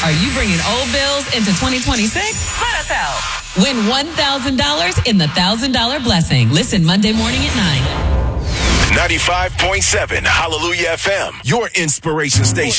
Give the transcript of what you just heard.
Are you bringing old bills into 2026? Let us help. Win $1,000 in the $1,000 blessing. Listen Monday morning at 9. 95.7 Hallelujah FM, your inspiration station.